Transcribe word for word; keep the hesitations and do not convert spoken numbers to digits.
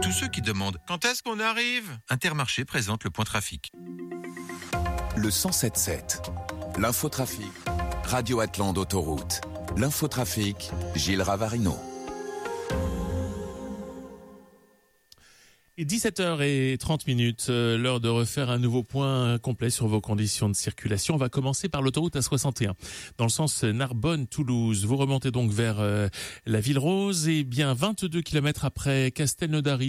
tous ceux qui demandent « Quand est-ce qu'on arrive ?» Intermarché présente le point trafic. Le cent sept sept, l'infotrafic, Radio Atlante Autoroute. L'infotrafic, Gilles Ravarino. Et dix-sept heures trente minutes, l'heure de refaire un nouveau point complet sur vos conditions de circulation. On va commencer par l'autoroute A soixante et un, dans le sens Narbonne-Toulouse. Vous remontez donc vers euh, la Ville Rose et bien vingt-deux kilomètres après Castelnaudary.